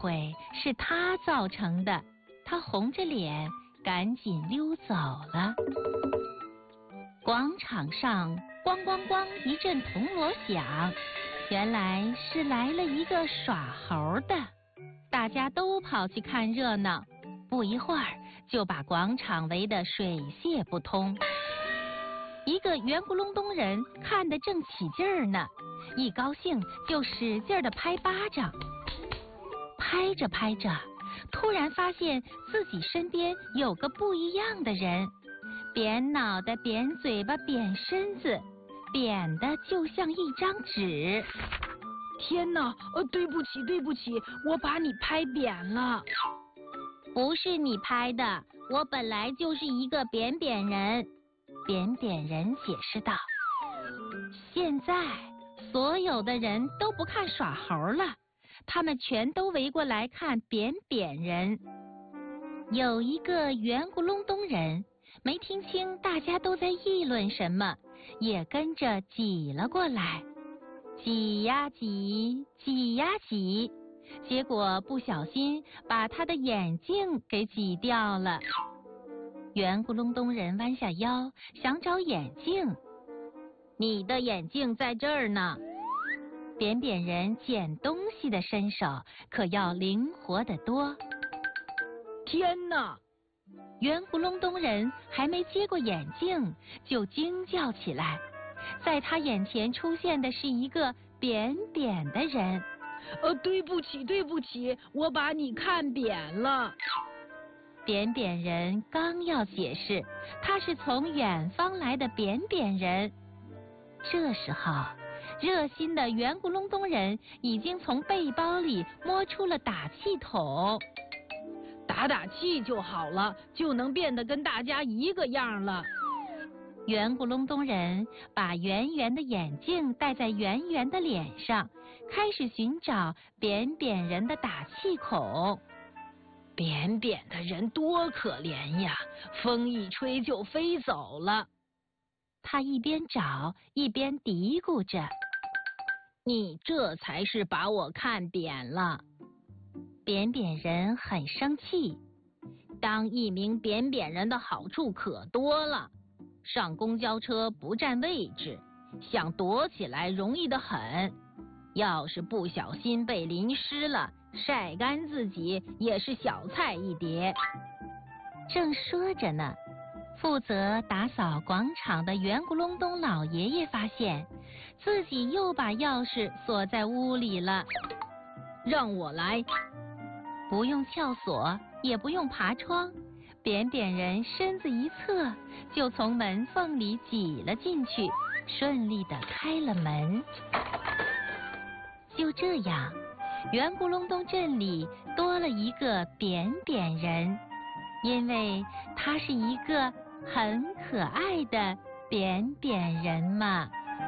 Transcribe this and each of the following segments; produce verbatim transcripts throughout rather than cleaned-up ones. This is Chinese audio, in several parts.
会是他造成的。他红着脸赶紧溜走了。广场上咣咣咣一阵铜锣响，原来是来了一个耍猴的。大家都跑去看热闹，不一会儿就把广场围得水泄不通。一个圆咕隆咚人看得正起劲儿呢，一高兴就使劲地拍巴掌。拍着拍着，突然发现自己身边有个不一样的人，扁脑袋、扁嘴巴、扁身子，扁的就像一张纸。 天哪，呃，对不起，对不起，我把你拍扁了。 不是你拍的，我本来就是一个扁扁人。扁扁人解释道。现在所有的人都不看耍猴了，他们全都围过来看扁扁人。有一个圆咕隆咚人没听清大家都在议论什么，也跟着挤了过来。挤呀挤，挤呀挤，结果不小心把他的眼镜给挤掉了。圆咕隆咚人弯下腰想找眼镜。你的眼镜在这儿呢。扁扁人捡东西的身手可要灵活得多。 天哪！ 圆咕隆咚人还没接过眼镜就惊叫起来，在他眼前出现的是一个扁扁的人。 呃，对不起，对不起，我把你看扁了。 扁扁人刚要解释他是从远方来的扁扁人，这时候热心的圆咕隆咚人已经从背包里摸出了打气筒。 打打气就好了，就能变得跟大家一个样了。 圆咕隆咚人把圆圆的眼镜戴在圆圆的脸上，开始寻找扁扁人的打气孔。 扁扁的人多可怜呀，风一吹就飞走了。 他一边找一边嘀咕着： 你这才是把我看扁了。 扁扁人很生气， 当一名扁扁人的好处可多了，上公交车不占位置，想躲起来容易得很，要是不小心被淋湿了，晒干自己也是小菜一碟。 正说着呢，负责打扫广场的圆咕隆咚老爷爷发现自己又把钥匙锁在屋里了。 让我来。 不用撬锁，也不用爬窗，扁扁人身子一侧就从门缝里挤了进去，顺利地开了门。就这样，圆咕隆咚镇里多了一个扁扁人，因为他是一个很可爱的扁扁人嘛。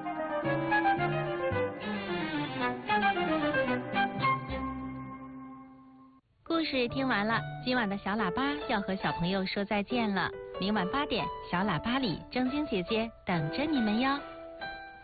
故事听完了，今晚的小喇叭要和小朋友说再见了。明晚八点，小喇叭里正晶姐姐等着你们哟。